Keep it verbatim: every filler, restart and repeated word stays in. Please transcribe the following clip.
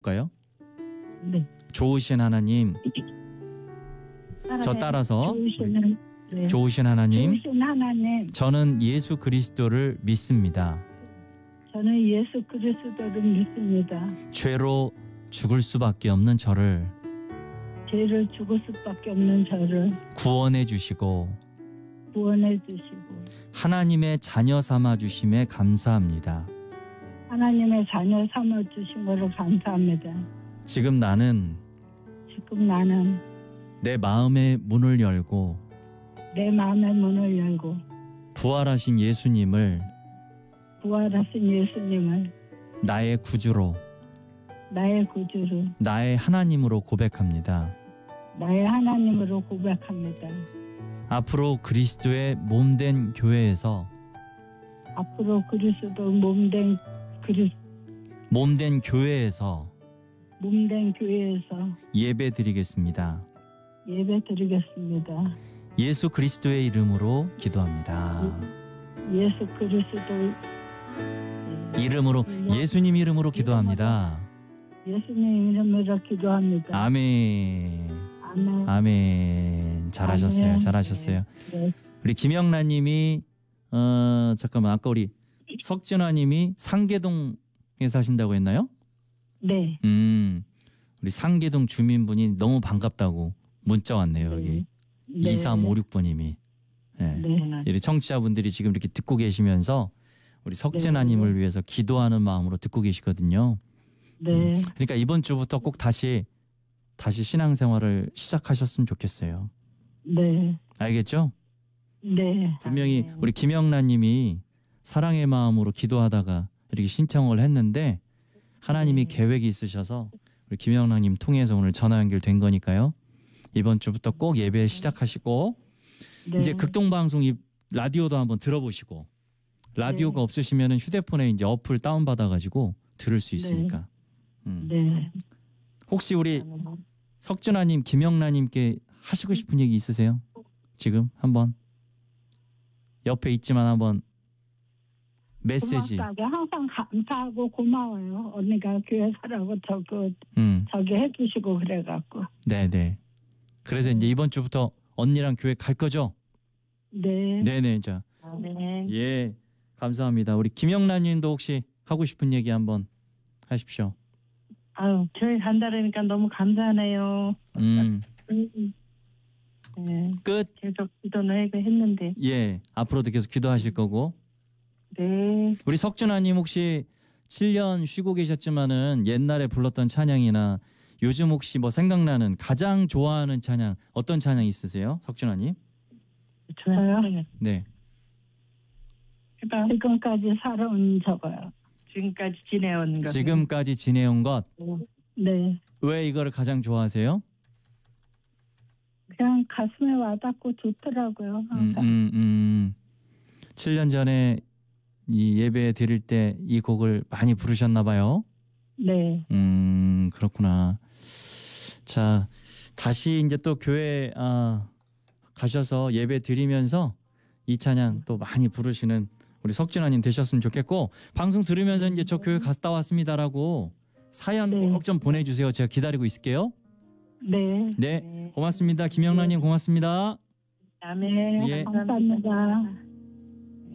볼까요? 네. 좋으신 하나님, 저 따라서 좋으신, 네. 좋으신 하나님, 좋으신 하나님, 저는 예수 그리스도를 믿습니다. 저는 예수 그리스도를 믿습니다. 죄로 죽을 수밖에 없는 저를 죄를 죽을 수밖에 없는 저를 구원해 주시고 구원해 주시고 하나님의 자녀 삼아 주심에 감사합니다. 하나님의 자녀 삼아 주신 것을 감사합니다. 지금 나는 지금 나는 내 마음의 문을 열고 내 마음의 문을 열고 부활하신 예수님을 부활하신 예수님을 나의 구주로, 나의 구주로, 나의 하나님으로 고백합니다. 나의 하나님으로 고백합니다. 앞으로 그리스도의 몸된 교회에서 앞으로 그리스도 몸된 그리 몸된 교회에서 몸된 교회에서 예배 드리겠습니다. 예배 드리겠습니다. 예수 그리스도의 이름으로 기도합니다. 예수 그리스도 이름으로, 예수님 이름으로 기도합니다. 예수님 이름으로 기도합니다. 아멘. 아멘. 아멘. 잘하셨어요. 아멘. 잘하셨어요. 네. 우리 김영란 님이, 어, 잠깐만, 아까 우리 석진화 님이 상계동에 사신다고 했나요? 네. 음, 우리 상계동 주민분이 너무 반갑다고 문자 왔네요, 여기. 네. 이삼오육 번님이. 네. 네. 우리 청취자분들이 지금 이렇게 듣고 계시면서 우리 석진아 님을 위해서 기도하는 마음으로 듣고 계시거든요. 네. 음, 그러니까 이번 주부터 꼭 다시 다시 신앙생활을 시작하셨으면 좋겠어요. 네. 알겠죠? 네. 분명히 아멘. 우리 김영란 님이 사랑의 마음으로 기도하다가 이렇게 신청을 했는데 하나님이 네. 계획이 있으셔서 우리 김영란 님 통해서 오늘 전화 연결된 거니까요. 이번 주부터 꼭 예배 시작하시고 네. 이제 극동방송 이 라디오도 한번 들어보시고 라디오가 네. 없으시면은 휴대폰에 이제 어플 다운받아가지고 들을 수 있으니까. 음. 네. 혹시 우리 석준아님, 김영란님께 하시고 싶은 얘기 있으세요? 지금 한번 옆에 있지만 한번 메시지. 고맙다고 항상 감사하고 고마워요. 언니가 교회 사라고 저그 음, 저기 해주시고 그래갖고. 네네. 그래서 이제 이번 주부터 언니랑 교회 갈 거죠? 네. 네네. 자, 네. 예, 감사합니다. 우리 김영란님도 혹시 하고 싶은 얘기 한번 하십시오. 아유, 교회 간다니까 너무 감사하네요. 음, 네. 끝. 계속 기도는 하고 했는데. 예, 앞으로도 계속 기도하실 거고. 네. 우리 석준아님 혹시 칠 년 쉬고 계셨지만은 옛날에 불렀던 찬양이나 요즘 혹시 뭐 생각나는 가장 좋아하는 찬양 어떤 찬양 있으세요? 석준아님? 저요? 네. 지금까지 살아온 저거요. 지금까지 지내온 거. 지금까지 지내온 것. 네. 왜 이거를 가장 좋아하세요? 그냥 가슴에 와닿고 좋더라고요. 음, 항상. 음, 음. 칠 년 전에 이 예배 드릴 때 이 곡을 많이 부르셨나 봐요. 네. 음, 그렇구나. 자, 다시 이제 또 교회 아, 가셔서 예배 드리면서 이 찬양 또 많이 부르시는 우리 석진아님 되셨으면 좋겠고, 방송 들으면서 이제 저 교회 갔다 왔습니다라고 사연 네. 꼭 좀 보내주세요. 제가 기다리고 있을게요. 네. 네, 고맙습니다. 김영란님 고맙습니다. 네. 예. 감사합니다.